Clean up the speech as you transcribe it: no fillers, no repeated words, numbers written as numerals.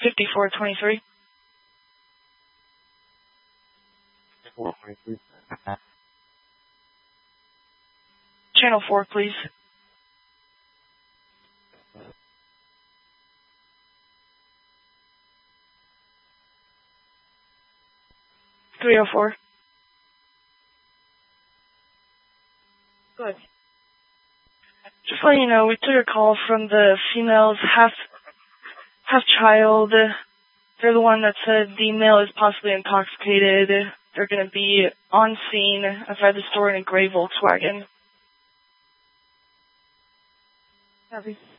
5423. 5423. Channel 4, please. .304. Good. Just letting you know, we took a call from the female's half child. They're the one that said the male is possibly intoxicated. They're going to be on scene outside the store in a gray Volkswagen. Copy.